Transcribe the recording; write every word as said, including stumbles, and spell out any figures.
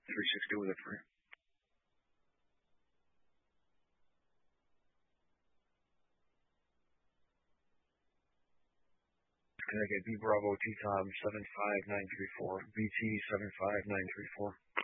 three sixty with a three. Connecticut B Bravo T Tom seven five nine three four. B T seven five nine three four.